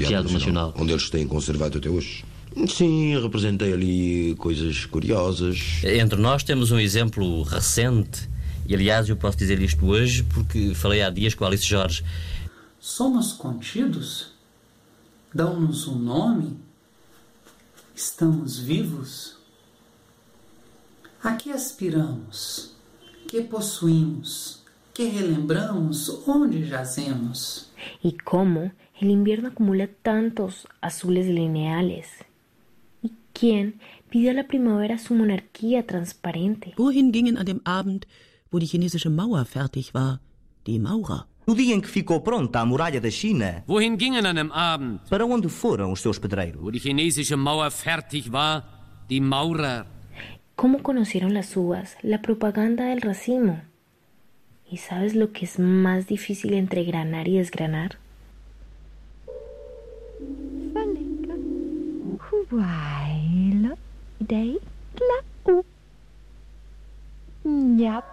Teatro Nacional, onde eles têm conservado até hoje. Sim, representei ali coisas curiosas. Entre nós temos um exemplo recente, e aliás eu posso dizer isto hoje porque falei há dias com a Alice Jorge. Somos contidos? Dão-nos um nome? Estamos vivos? A que aspiramos? Que possuímos? Que relembramos? Onde jazemos? Y cómo el invierno acumula tantos azules lineales. ¿Y quién pidió a la primavera su monarquía transparente? Wohin gingen an dem Abend, wo die chinesische Mauer fertig war, die Maurer? No dia em que ficou pronta a muralha da China, Wohin gingen an dem Abend, para onde foram os seus pedreiros? wo die chinesische Mauer fertig war, die Maurer? ¿Cómo conocieron las uvas la propaganda del racimo? ¿Y sabes lo que es más difícil entre granar y desgranar? Weil, dei, la, u. Nyap.